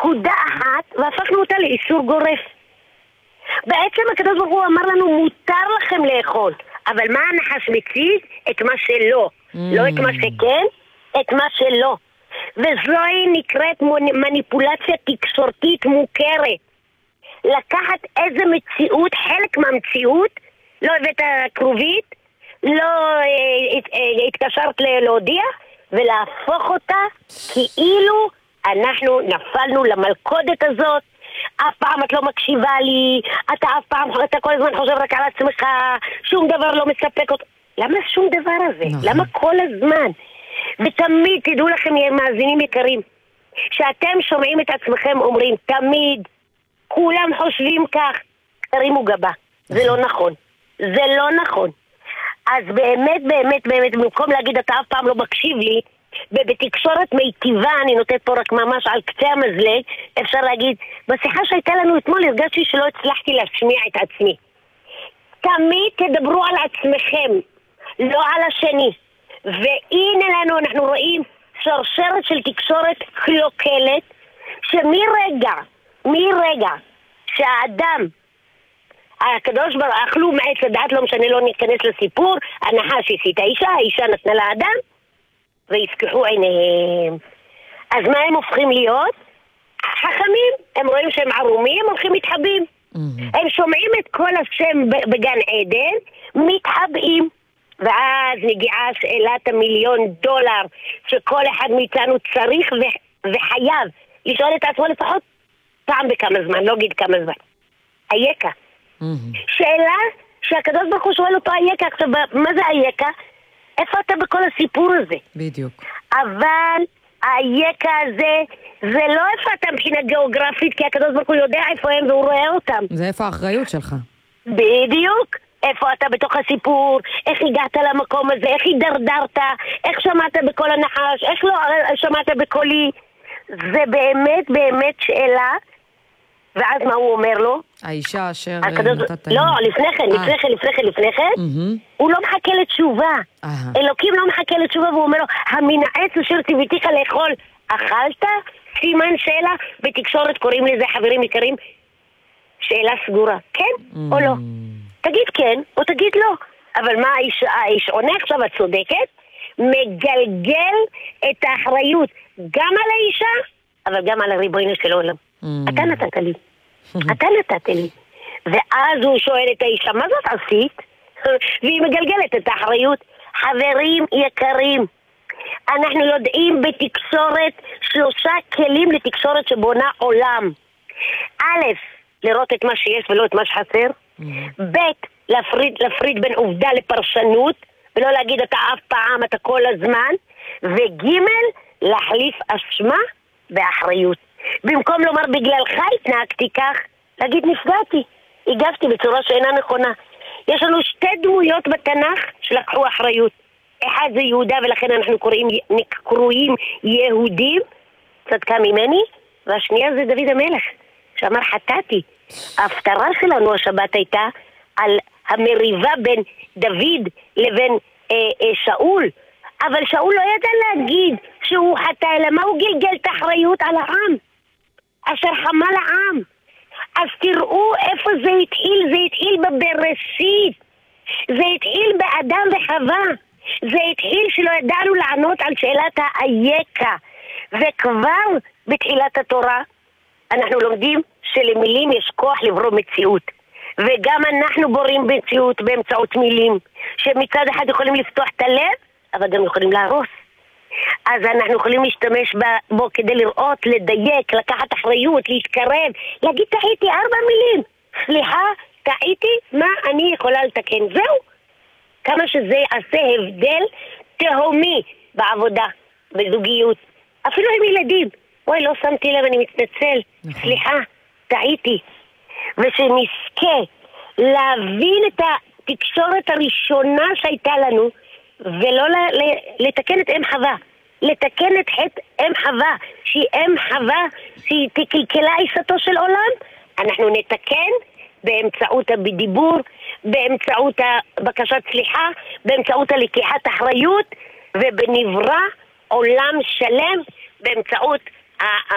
נקודה אחת והפכנו אותה לאיסור גורף. בעצם הקדוש ברוך הוא אמר לנו מותר לכם לאכול, אבל מה הנחש מציג? את מה שלא, לא את מה שכן, את מה שלא. וזוהי נקראת מניפולציה תקשורתית מוכרת. לקחת איזה מציאות, חלק מהמציאות, לא הבאת כרובית, לא התקשרת להודיע, ולהפוך אותה כאילו אנחנו נפלנו למלכודת הזאת. אף פעם את לא מקשיבה לי, אתה כל הזמן חושב רק על עצמך, שום דבר לא מספק אותך. למה שום דבר הזה? למה כל הזמן? ותמיד תדעו לכם, מאזינים יקרים, שאתם שומעים את עצמכם אומרים תמיד, כולם חושבים כך, תרימו גבה. זה לא נכון. זה לא נכון. אז באמת, באמת, באמת, במקום להגיד אתה אף פעם לא מקשיב לי, ובתקשורת מיטיבה, אני נותנת פה רק ממש על קצה המזלג, אפשר להגיד, בשיחה שהייתה לנו אתמול הרגשתי שלא הצלחתי להשמיע את עצמי. תמיד תדברו על עצמכם, לא על השני. והנה לנו, אנחנו רואים שרשרת של תקשורת קלוקלת, מרגע שהאדם, הקדוש ברוך הוא אכלו מעץ הדעת, לא משנה, לא ניכנס לסיפור, הנחש הסיט האישה נתנה לאדם, ויפקחו עיניהם. אז מה הם הופכים להיות? חכמים, הם רואים שהם ערומים, הם הולכים מתחבאים. הם שומעים את כל השם בגן עדן, מתחבאים. ואז נגיעה שאלת $1,000,000 שכל אחד מאיתנו צריך וחייב לשאול את עצמו לפחות פעם בכמה זמן, לא אגיד כמה זמן. אייכה. שאלה שהקדוש ברוך הוא שואל אותו אייכה. עכשיו, מה זה אייכה? איפה אתה בכל הסיפור הזה? בדיוק. אבל האייכה הזה, זה לא איפה אתה מבחינה גיאוגרפית, כי הקדוש ברוך הוא יודע איפה הם והוא רואה אותם. זה איפה האחריות שלך. בדיוק. איפה אתה בתוך הסיפור, איך הגעת למקום הזה, איך הידרדרת, איך שמעת בכל הנחש, איך לא שמעת בקולי. זה באמת באמת שאלה. ואז מה הוא אומר לו? האישה אשר נתת... לא, לפני כן הוא לא מחכה לתשובה. אלוקים לא מחכה לתשובה, והוא אומר לו, המנעץ אשר ציוויתיך לאכול, אכלת? סימן שאלה. בתקשורת קוראים לזה, חברים יקרים, שאלה סגורה, כן או לא? תגיד כן או תגיד לא. אבל מה האיש עונה עכשיו? את צודקת, מגלגל את האחריות גם על האישה אבל גם על הריבונו של עולם. אתה נתת לי, אתה נתת לי. ואז הוא שואל את האישה, מה זאת עשית? והיא מגלגלת את האחריות. חברים יקרים, אנחנו יודעים בתקשורת 3 כלים לתקשורת שבונה עולם. א', לראות את מה שיש ולא את מה שחסר. ב', להפריד בין עובדה לפרשנות, ולא להגיד אתה אף פעם, אתה כל הזמן. וג', להחליף אשמה באחריות. במקום לומר בגללך התנהגתי כך, להגיד נפגעתי, הגבתי בצורה שאינה נכונה. יש לנו 2 דמויות בתנ"ך שלקחו אחריות. אחד זה יהודה, ולכן אנחנו קרויים יהודים, צדקה ממני. והשנייה זה דוד המלך, שאמר חטאתי. ההפטרה שלנו השבת הייתה על המריבה בין דוד לבין שאול. אבל שאול לא ידע להגיד שהוא חטא, אלא מה הוא גלגל את האחריות על העם אשר חמה לעם. אז תראו איפה זה התחיל. זה התחיל בבראשית, זה התחיל באדם וחווה, זה התחיל שלא ידענו לענות על שאלת האייכה. וכבר בתחילת התורה אנחנו לומדים שלמילים יש כוח לברוא מציאות, וגם אנחנו בורים מציאות באמצעות מילים שמצד אחד יכולים לפתוח את הלב אבל גם יכולים להרוס. אז אנחנו יכולים להשתמש בו כדי לראות, לדייק, לקחת אחריות, להתקרב, להגיד טעיתי 4 מילים, סליחה, טעיתי, מה אני יכולה לתקן? זהו. כמה שזה יעשה הבדל תהומי בעבודה, בזוגיות, אפילו עם ילדים. אוי, לא שמתי לב, אני מתנצל, סליחה, טעיתי. ושנזכה להבין את התקשורת הראשונה שהייתה לנו, ולא לתקן את אם חווה, לתקן את חטא אם חווה, שהיא אם חווה, שהיא תקלקלה עיסתו של עולם. אנחנו נתקן באמצעות הדיבור, באמצעות בקשת סליחה, באמצעות הלקיחת אחריות, ובנברא עולם שלם באמצעות